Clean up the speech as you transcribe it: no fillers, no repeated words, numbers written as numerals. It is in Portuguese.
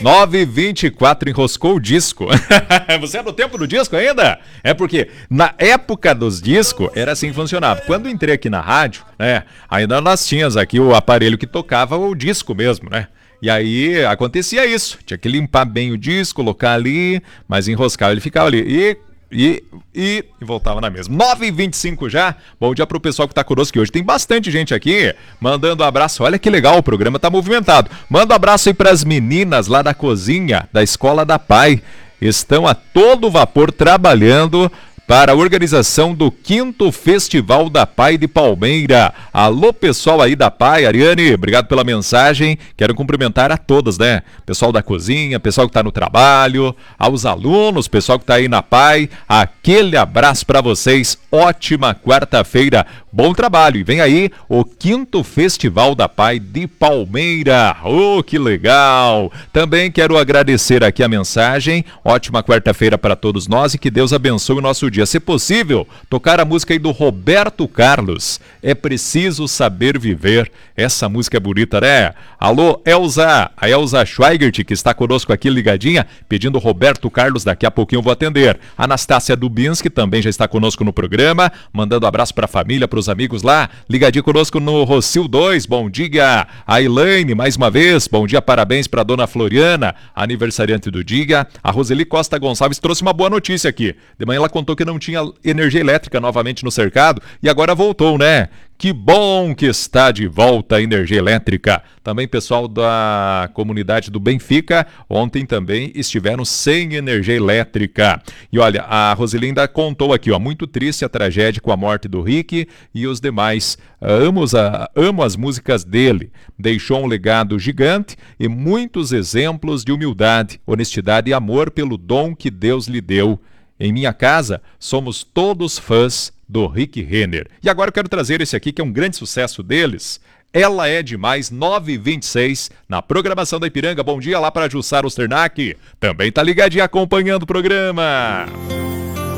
9h24, enroscou o disco. Você é do tempo do disco ainda? É porque na época dos discos era assim que funcionava. Quando entrei aqui na rádio, né, ainda nós tínhamos aqui o aparelho que tocava o disco mesmo, né? E aí acontecia isso. Tinha que limpar bem o disco, colocar ali, mas enroscava, ele ficava ali. E voltava na mesma. 9h25 já. Bom dia pro pessoal que tá conosco, que hoje tem bastante gente aqui mandando abraço. Olha que legal, o programa tá movimentado. Manda um abraço aí pras meninas lá da cozinha da Escola da Pai. Estão a todo vapor trabalhando para a organização do 5º Festival da Pai de Palmeira. Alô, pessoal aí da Pai. Ariane, obrigado pela mensagem. Quero cumprimentar a todos, né? Pessoal da cozinha, pessoal que está no trabalho, aos alunos, pessoal que está aí na Pai. Aquele abraço para vocês. Ótima quarta-feira. Bom trabalho. E vem aí o 5º Festival da Pai de Palmeira. Oh, que legal. Também quero agradecer aqui a mensagem. Ótima quarta-feira para todos nós e que Deus abençoe o nosso dia. Se possível, tocar a música aí do Roberto Carlos. É preciso saber viver. Essa música é bonita, né? Alô, Elza. A Elza Schweigert, que está conosco aqui ligadinha, pedindo Roberto Carlos. Daqui a pouquinho eu vou atender. Anastácia Dubinski também já está conosco no programa, mandando abraço para a família, para os amigos lá. Ligadinho conosco no Rocio 2. Bom dia. A Elaine, mais uma vez. Bom dia, parabéns para a dona Floriana, aniversariante do dia. A Roseli Costa Gonçalves trouxe uma boa notícia aqui. De manhã ela contou que não tinha energia elétrica novamente no cercado e agora voltou, né? Que bom que está de volta a energia elétrica. Também pessoal da comunidade do Benfica, ontem também estiveram sem energia elétrica. E olha, a Roseli ainda contou aqui, ó, muito triste a tragédia com a morte do Rick e os demais. Amo as músicas dele. Deixou um legado gigante e muitos exemplos de humildade, honestidade e amor pelo dom que Deus lhe deu. Em minha casa, somos todos fãs do Rick Renner. E agora eu quero trazer esse aqui, que é um grande sucesso deles. Ela é Demais, 9h26, na programação da Ipiranga. Bom dia lá para Jussara Osternac. Também tá ligadinha acompanhando o programa.